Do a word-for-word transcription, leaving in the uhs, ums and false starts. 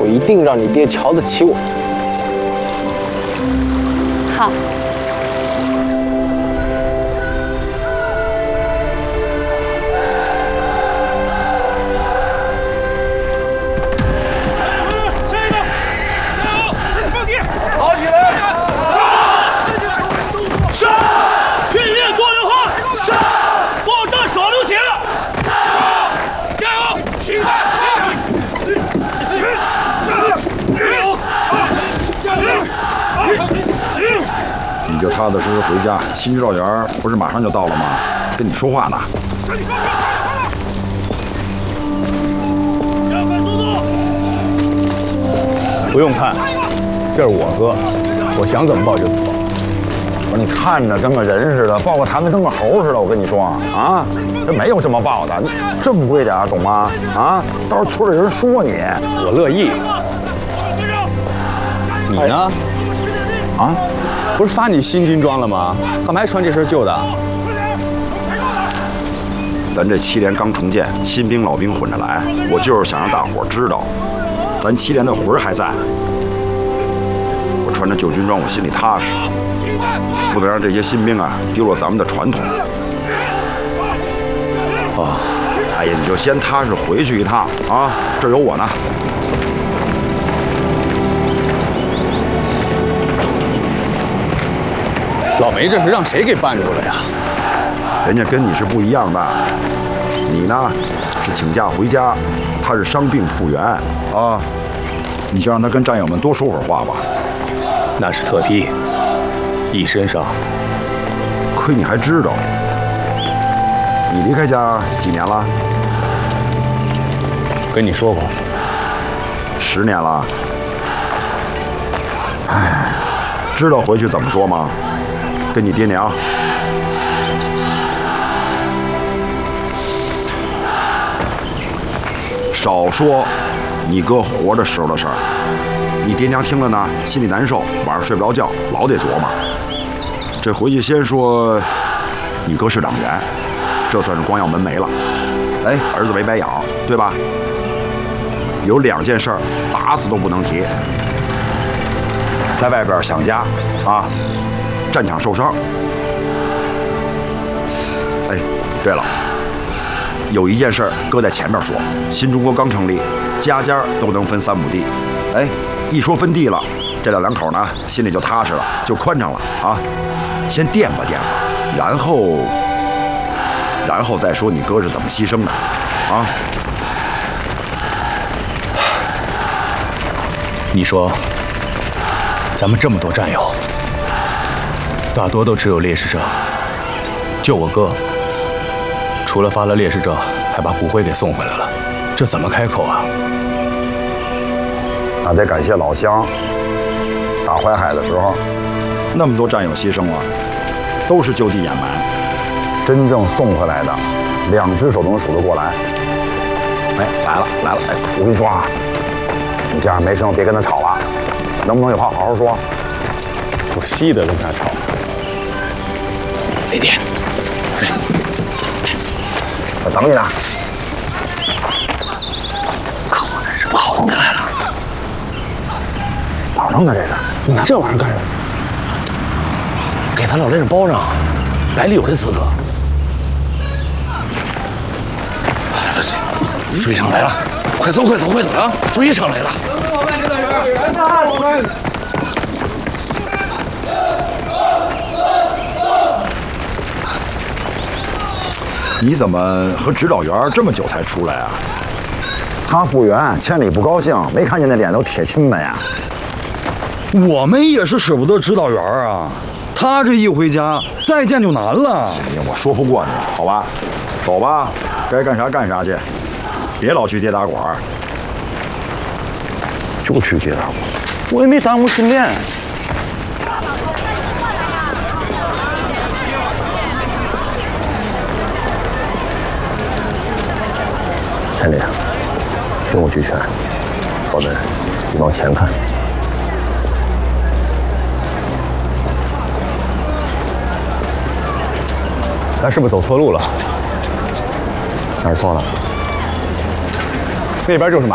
一定让你爹瞧得起我。 好。 你就踏踏实实回家。新指导员不是马上就到了吗？跟你说话呢。 不用看，这是我哥，我想怎么抱就怎么抱。 我说你看着跟个人似的，抱个坛子跟个猴似的。我跟你说啊，这没有这么抱的，你正规点儿，懂吗？啊，到时候村里人说你， 我乐意。你呢？ 啊？ 不是发你新军装了吗？干嘛还穿这身旧的？ 咱这七连刚重建，新兵老兵混着来，我就是想让大伙知道，咱七连的魂儿还在。我穿着旧军装，我心里踏实，不能让这些新兵啊丢了咱们的传统。哦，哎呀，你就先踏实回去一趟啊，这儿有我呢。 老梅这是让谁给办住了呀？ 人家跟你是不一样的，你呢是请假回家，他是伤病复员啊。你就让他跟战友们多说会儿话吧。 那是特批，一身伤。 亏你还知道。你离开家几年了？ 跟你说过， 十年了。哎，知道回去怎么说吗？ 跟你爹娘，少说你哥活着时候的事儿。你爹娘听了呢，心里难受，晚上睡不着觉，老得琢磨。这回去先说，你哥是党员，这算是光耀门楣了。哎，儿子没白养，对吧？有两件事儿，打死都不能提。在外边想家啊。 战场受伤。哎，对了，有一件事儿搁在前面说，新中国刚成立，家家都能分三亩地。哎，一说分地了，这老两口呢心里就踏实了，就宽敞了啊。先垫吧垫吧，然后，然后再说你哥是怎么牺牲的，啊？ 你说，咱们这么多战友。 大多都持有烈士证，就我哥，除了发了烈士证，还把骨灰给送回来了，这怎么开口啊？ 那得感谢老乡。大淮海的时候，那么多战友牺牲了，都是就地掩埋，真正送回来的，两只手都能数得过来。哎，来了来了！哎，我跟你说啊，你这样没声别跟他吵了，能不能有话好好说？ 我稀得跟他吵。 雷爹，我等你呢。 可不，这是跑东西来了。 哪儿弄的这是？ 你拿这玩意儿干什么？给咱老烈士包上，百里有这资格。追上来了，快走快走快走啊！追上来了。我们指导员，全杀我们！ 你怎么和指导员这么久才出来啊？他复员，千里不高兴，没看见那脸都铁青的呀。 我们也是舍不得指导员啊，他这一回家，再见就难了。 行行，我说不过你，好吧？走吧，该干啥干啥去，别老去跌打馆。 就去跌打馆，我也没耽误训练。 陈理，听我句劝，否则你往前看。 咱是不是走错路了？ 哪儿错了？ 那边就是马